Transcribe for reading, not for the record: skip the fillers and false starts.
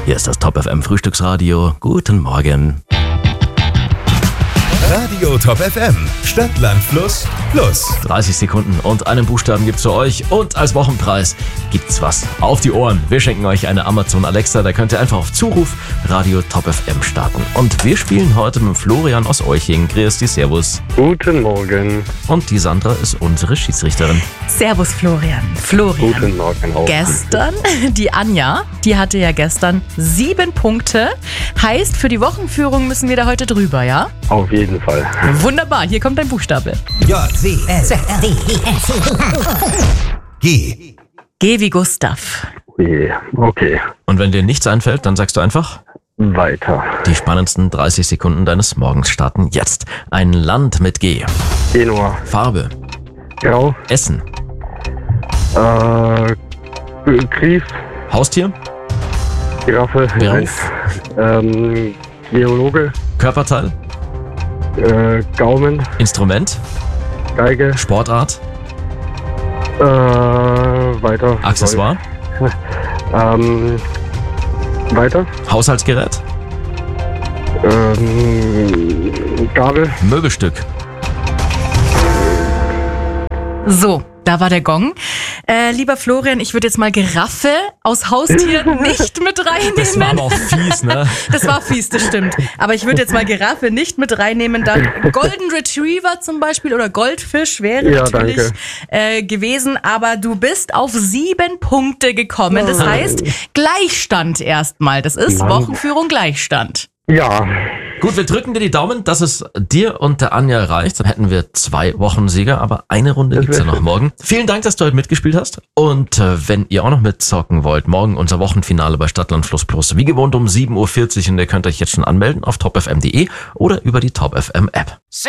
Hier ist das Top FM Frühstücksradio. Guten Morgen. Radio Top FM. Stadt, Land, Fluss, Plus. 30 Sekunden und einen Buchstaben gibt's für euch. Und als Wochenpreis gibt's was auf die Ohren. Wir schenken euch eine Amazon Alexa. Da könnt ihr einfach auf Zuruf Radio Top FM starten. Und wir spielen heute mit Florian aus Euching. Grüß dich, servus. Guten Morgen. Und die Sandra ist unsere Schiedsrichterin. Servus Florian. Guten Morgen auch. Gestern, die Anja, die hatte ja gestern 7 Punkte. Heißt, für die Wochenführung müssen wir da heute drüber, ja? Auf jeden Fall. Wunderbar, hier kommt dein Buchstabe. J, C, S, D, G. G wie Gustav. Okay, Und wenn dir nichts einfällt, dann sagst du einfach, weiter. die spannendsten 30 Sekunden deines Morgens starten jetzt. Ein Land mit G. Genua. Farbe. Grau. Essen. Grieß. Haustier. Giraffe. Beruf. Geologe. Körperteil. Gaumen. Instrument. Geige. Sportart. Weiter. Accessoire. Weiter. Haushaltsgerät. Gabel. Möbelstück. So, da war der Gong. Lieber Florian, ich würde jetzt mal Giraffe aus Haustieren nicht mit reinnehmen. Das war aber auch fies, ne? Das war fies, das stimmt. Aber ich würde jetzt mal Giraffe nicht mit reinnehmen. Dann Golden Retriever zum Beispiel oder Goldfisch wäre Ja, natürlich gewesen. Aber du bist auf 7 Punkte gekommen. Das heißt, Gleichstand erstmal. Das ist Mann. Wochenführung Gleichstand. Ja. Gut, wir drücken dir die Daumen, dass es dir und der Anja reicht. Dann hätten wir 2 Wochensieger, aber eine Runde gibt's ja noch morgen. Vielen Dank, dass du heute mitgespielt hast. Und wenn ihr auch noch mitzocken wollt, morgen unser Wochenfinale bei Stadtland Fluss Plus. Wie gewohnt um 7.40 Uhr und ihr könnt euch jetzt schon anmelden auf topfm.de oder über die Top FM App.